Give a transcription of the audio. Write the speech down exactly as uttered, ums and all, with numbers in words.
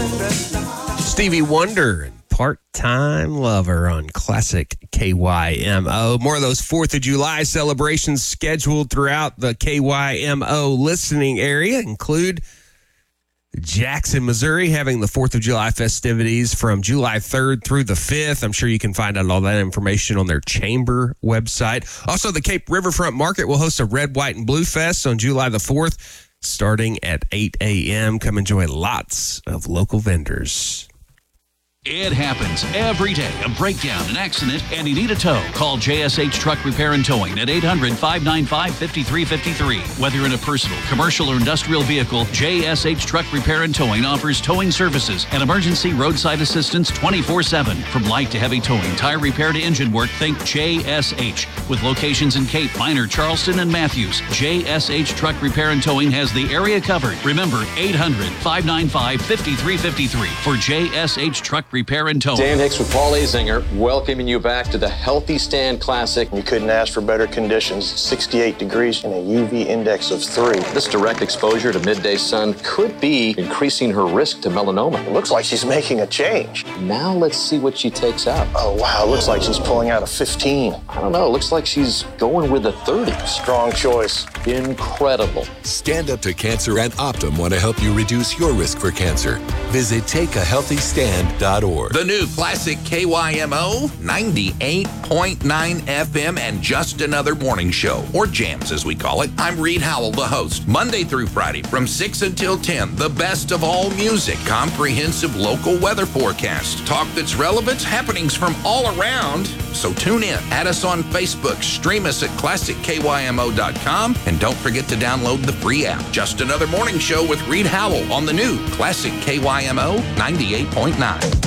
Stevie Wonder and Part-Time Lover on Classic K Y M O. More of those fourth of July celebrations scheduled throughout the K Y M O listening area include Jackson, Missouri, having the fourth of July festivities from July third through the fifth. I'm sure you can find out all that information on their chamber website. Also, the Cape Riverfront Market will host a Red, White, and Blue Fest on July the fourth, starting at eight a.m. Come enjoy lots of local vendors. It happens every day. A breakdown, an accident, and you need a tow. Call J S H Truck Repair and Towing at eight hundred, five nine five, five three five three. Whether in a personal, commercial, or industrial vehicle, J S H Truck Repair and Towing offers towing services and emergency roadside assistance twenty-four seven. From light to heavy towing, tire repair to engine work, think J S H. With locations in Cape, Minor, Charleston, and Matthews, J S H Truck Repair and Towing has the area covered. Remember, eight hundred, five nine five, five three five three for J S H Truck Repair and Towing. Dan Hicks with Paul Azinger, welcoming you back to the Healthy Stand Classic. You couldn't ask for better conditions. sixty-eight degrees and a U V index of three. This direct exposure to midday sun could be increasing her risk to melanoma. It looks like she's making a change. Now let's see what she takes out. Oh, wow. It looks like she's pulling out a fifteen. I don't know. It looks like she's going with a thirty. Strong choice. Incredible. Stand Up to Cancer and Optum want to help you reduce your risk for cancer. Visit take a healthy stand dot org. The new Classic K Y M O, ninety-eight point nine F M, and just another morning show, or jams as we call it. I'm Reed Howell, the host. Monday through Friday from six until ten, the best of all music, comprehensive local weather forecast, talk that's relevant, happenings from all around. So tune in, add us on Facebook, stream us at classic K Y M O dot com, and don't forget to download the free app. Just another morning show with Reed Howell on the new Classic K Y M O ninety-eight point nine.